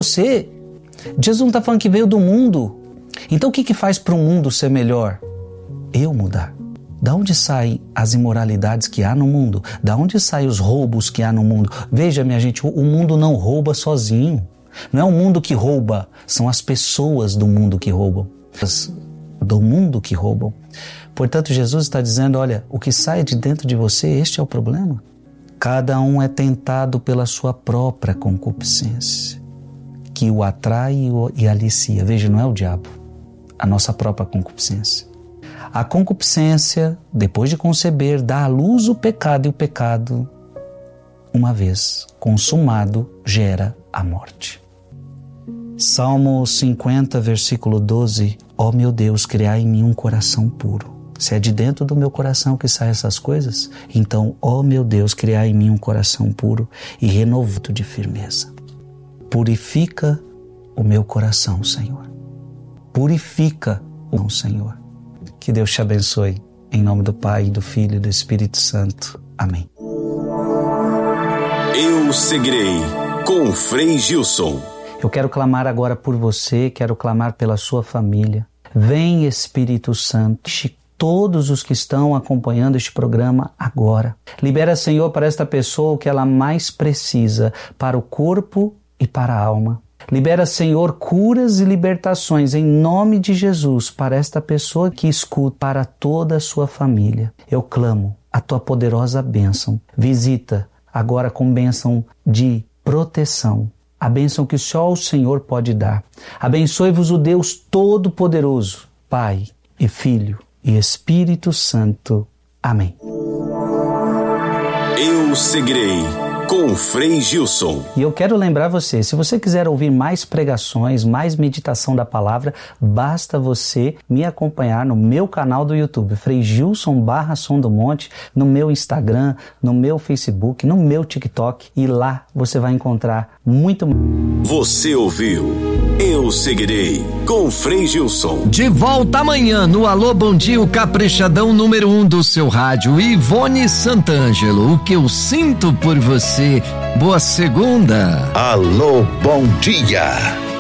Você. Jesus não está falando que veio do mundo. Então o que faz para o mundo ser melhor? Eu mudar. Da onde saem as imoralidades que há no mundo? Da onde saem os roubos que há no mundo? Veja, minha gente, o mundo não rouba sozinho. Não é o mundo que rouba, são as pessoas do mundo que roubam. Do mundo que roubam. Portanto, Jesus está dizendo, olha, o que sai de dentro de você, este é o problema. Cada um é tentado pela sua própria concupiscência, que o atrai e alicia. Veja, não é o diabo, a nossa própria concupiscência. A concupiscência, depois de conceber, dá à luz o pecado, e o pecado, uma vez consumado, gera a morte. Salmo 50, versículo 12. Ó meu Deus, criai em mim um coração puro. Se é de dentro do meu coração que saem essas coisas, então, ó meu Deus, criai em mim um coração puro e renovo de firmeza. Purifica o meu coração, Senhor. Purifica o Senhor. Que Deus te abençoe. Em nome do Pai, do Filho e do Espírito Santo. Amém. Eu seguirei com Frei Gilson. Eu quero clamar agora por você, quero clamar pela sua família. Vem, Espírito Santo, todos os que estão acompanhando este programa agora. Libera, Senhor, para esta pessoa o que ela mais precisa, para o corpo e para a alma. Libera, Senhor, curas e libertações em nome de Jesus para esta pessoa que escuta, para toda a sua família. Eu clamo a tua poderosa bênção. Visita agora com bênção de proteção, a bênção que só o Senhor pode dar. Abençoe-vos o Deus Todo-Poderoso, Pai e Filho e Espírito Santo. Amém. Eu seguirei com Frei Gilson. E eu quero lembrar você, se você quiser ouvir mais pregações, mais meditação da palavra, basta você me acompanhar no meu canal do YouTube, Frei Gilson /Som do Monte, no meu Instagram, no meu Facebook, no meu TikTok, e lá você vai encontrar muito. Você ouviu Eu Seguirei com Frei Gilson. De volta amanhã no Alô Bom Dia, o caprichadão número 1 do seu rádio, Ivone Santangelo. O que eu sinto por você. Boa segunda. Alô Bom Dia.